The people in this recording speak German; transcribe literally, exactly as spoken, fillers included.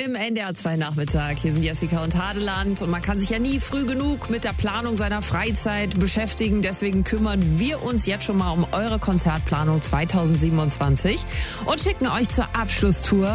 im N D R zwei Nachmittag. Hier sind Jessica und Hadeland und man kann sich ja nie früh genug mit der Planung seiner Freizeit beschäftigen. Deswegen kümmern wir uns jetzt schon mal um eure Konzertplanung zweitausendsiebenundzwanzig und schicken euch zur Abschlusstour